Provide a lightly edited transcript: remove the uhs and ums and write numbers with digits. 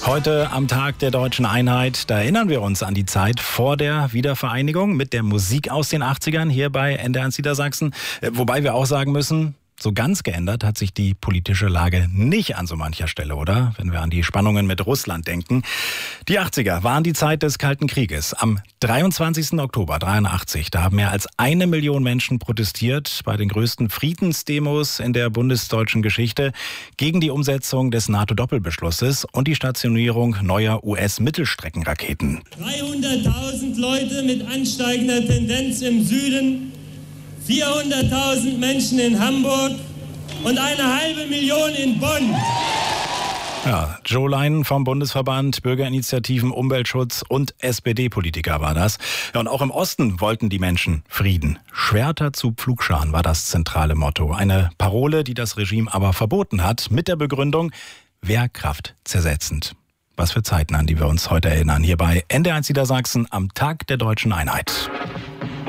Heute am Tag der Deutschen Einheit, da erinnern wir uns an die Zeit vor der Wiedervereinigung mit der Musik aus den 80ern hier bei NDR1 Niedersachsen. Wobei wir auch sagen müssen, so ganz geändert hat sich die politische Lage nicht an so mancher Stelle, oder? Wenn wir an die Spannungen mit Russland denken. Die 80er waren die Zeit des Kalten Krieges. Am 23. Oktober 1983, da haben mehr als 1 Million Menschen protestiert bei den größten Friedensdemos in der bundesdeutschen Geschichte gegen die Umsetzung des NATO-Doppelbeschlusses und die Stationierung neuer US-Mittelstreckenraketen. 300.000 Leute mit ansteigender Tendenz im Süden, 400.000 Menschen in Hamburg und 500.000 in Bonn. Ja, Joe Leinen vom Bundesverband Bürgerinitiativen Umweltschutz und SPD-Politiker war das. Ja, und auch im Osten wollten die Menschen Frieden. Schwerter zu Pflugscharen war das zentrale Motto. Eine Parole, die das Regime aber verboten hat, mit der Begründung, Wehrkraft zersetzend. Was für Zeiten, an die wir uns heute erinnern, hier bei NDR1 Niedersachsen am Tag der Deutschen Einheit.